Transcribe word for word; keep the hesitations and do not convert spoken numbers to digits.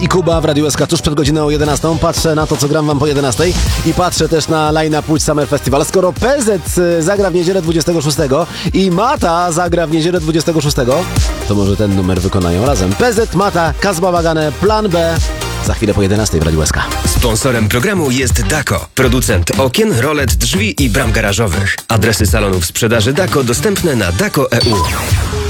I Kuba w Radiu S K tuż przed godziną jedenastą. Patrzę na to, co gram wam po jedenastej i patrzę też na line-up Łódź Summer Festival. Skoro P Z zagra w niedzielę dwudziestego szóstego i Mata zagra w niedzielę dwudziestego szóstego, to może ten numer wykonają razem. P Z, Mata, Kazma Bagane, Plan B. Za chwilę po jedenastej w Radiu S K. Sponsorem programu jest Dako, producent okien, rolet, drzwi i bram garażowych. Adresy salonów sprzedaży Dako dostępne na dako kropka e u.